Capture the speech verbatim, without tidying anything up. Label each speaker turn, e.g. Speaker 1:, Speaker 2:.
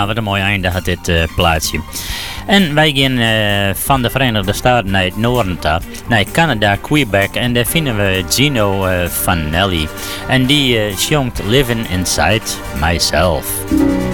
Speaker 1: Ja, wat een mooi einde had dit uh, plaatsje. En wij gaan uh, van de Verenigde Staten naar het noorden toe, naar Canada, Quebec. En daar vinden we Gino uh, Vanelli. En die uh, zongt Living Inside Myself.